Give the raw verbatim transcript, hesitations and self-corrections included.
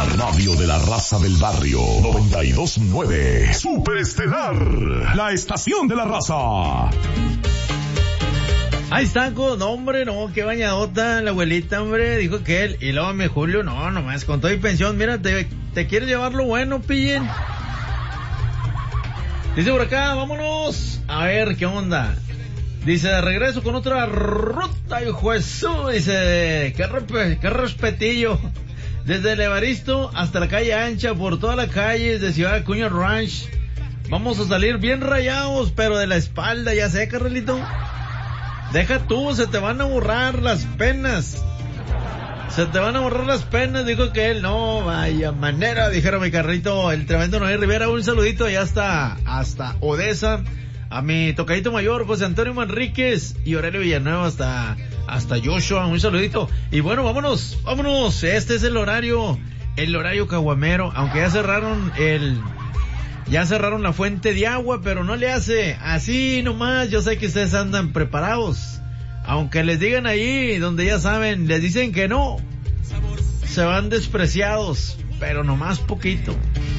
La radio de la raza del barrio. noventa y dos punto nueve. Superestelar. La estación de la raza. Ahí está, no hombre, no, qué bañadota la abuelita, hombre, dijo que él, y luego mi Julio, no, nomás, con todo y pensión, mira, te, te quieres llevar lo bueno, pillen. Dice por acá, vámonos, a ver, qué onda. Dice, de regreso con otra ruta, hijo de su, dice, qué, rep- qué respetillo. Desde el Evaristo hasta la calle ancha, por toda la calle de Ciudad Acuña Ranch. Vamos a salir bien rayados, pero de la espalda, ya sé, Carrelito. Deja tú, se te van a borrar las penas. Se te van a borrar las penas, dijo que él. No, vaya manera, dijeron mi carrito, el tremendo Noé Rivera. Un saludito allá hasta, hasta Odessa. A mi tocadito mayor, José Antonio Manríquez, y Aurelio Villanueva hasta, hasta Joshua. Un saludito. Y bueno, vámonos, vámonos. Este es el horario, el horario caguamero. Aunque ya cerraron el... Ya cerraron la fuente de agua, pero no le hace así nomás. Yo sé que ustedes andan preparados. Aunque les digan ahí, donde ya saben, les dicen que no. Se van despreciados, pero nomás poquito.